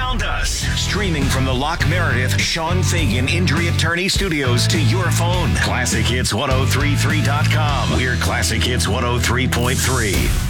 around us. Streaming from the Locke Meredith Sean Fagan Injury Attorney Studios to your phone. ClassicHits1033.com. We're Classic Hits 103.3.